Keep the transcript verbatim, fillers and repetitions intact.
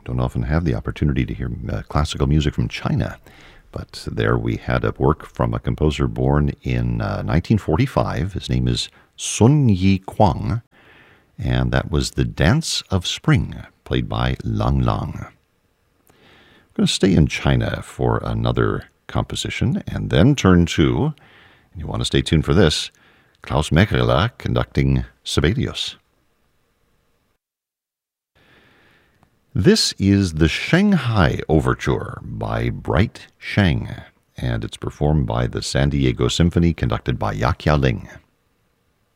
Don't often have the opportunity to hear uh, classical music from China. But there we had a work from a composer born in uh, nineteen forty-five. His name is Sun Yi Kwang, and that was The Dance of Spring, played by Lang Lang. I'm going to stay in China for another composition, and then turn to, and you want to stay tuned for this, Klaus Mechela conducting Sibelius. This is the Shanghai Overture by Bright Sheng, and it's performed by the San Diego Symphony, conducted by Ya Qiaoling.